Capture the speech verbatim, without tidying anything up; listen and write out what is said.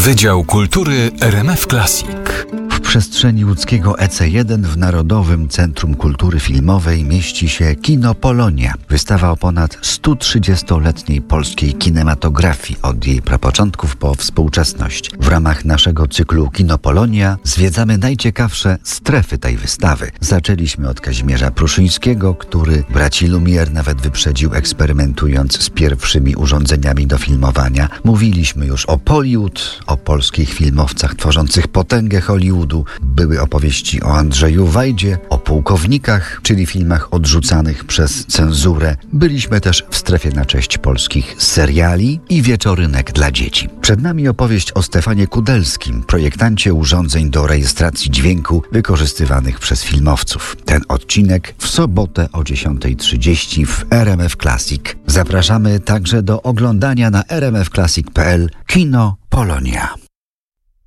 Wydział Kultury R M F Classic. W przestrzeni łódzkiego E C jeden w Narodowym Centrum Kultury Filmowej mieści się Kino Polonia. Wystawa o ponad stu trzydziestoletniej polskiej kinematografii od jej prapoczątków po współczesność. W ramach naszego cyklu Kino Polonia zwiedzamy najciekawsze strefy tej wystawy. Zaczęliśmy od Kazimierza Pruszyńskiego, który braci Lumière nawet wyprzedził, eksperymentując z pierwszymi urządzeniami do filmowania. Mówiliśmy już o Pollywood, o polskich filmowcach tworzących potęgę Hollywoodu. Były opowieści o Andrzeju Wajdzie, o pułkownikach, czyli filmach odrzucanych przez cenzurę. Byliśmy też w strefie na cześć polskich seriali i wieczorynek dla dzieci. Przed nami opowieść o Stefanie Kudelskim, projektancie urządzeń do rejestracji dźwięku wykorzystywanych przez filmowców. Ten odcinek w sobotę o dziesiąta trzydzieści w R M F Classic. Zapraszamy także do oglądania na r m f classic kropka p l Kino Polonia.